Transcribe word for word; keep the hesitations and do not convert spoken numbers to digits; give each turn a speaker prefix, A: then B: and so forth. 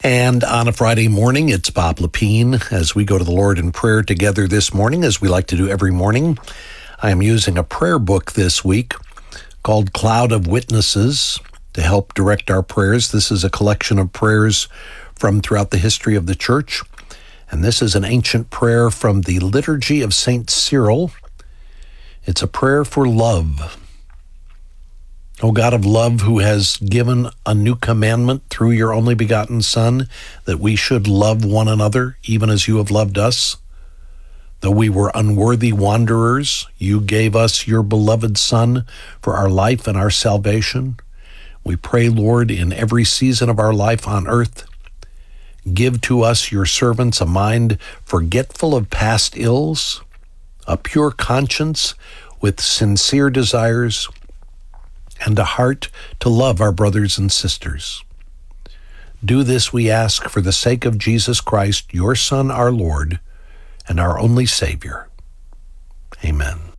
A: And on a Friday morning, it's Bob Lepine as we go to the Lord in prayer together this morning, as we like to do every morning. I am using a prayer book this week called Cloud of Witnesses to help direct our prayers. This is a collection of prayers from throughout the history of the church. And this is an ancient prayer from the Liturgy of Saint Cyril. It's a prayer for love. O God of love, who has given a new commandment through your only begotten Son, that we should love one another, even as you have loved us. Though we were unworthy wanderers, you gave us your beloved Son for our life and our salvation. We pray, Lord, in every season of our life on earth, give to us, your servants, a mind forgetful of past ills, a pure conscience with sincere desires, and a heart to love our brothers and sisters. Do this, we ask, for the sake of Jesus Christ, your Son, our Lord, and our only Savior. Amen.